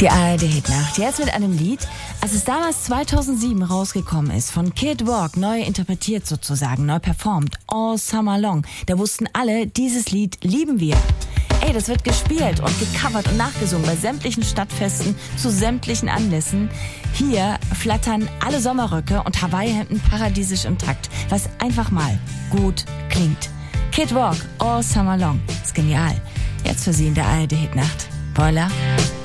Die ARD-Hitnacht, jetzt mit einem Lied, als es damals 2007 rausgekommen ist, von Kid Rock, neu interpretiert sozusagen, neu performt, All Summer Long. Da wussten alle, dieses Lied lieben wir. Ey, das wird gespielt und gecovert und nachgesungen bei sämtlichen Stadtfesten, zu sämtlichen Anlässen. Hier flattern alle Sommerröcke und Hawaii-Hemden paradiesisch im Takt, was einfach mal gut klingt. Kid Rock, All Summer Long, ist genial. Jetzt für Sie in der ARD-Hitnacht. Voila.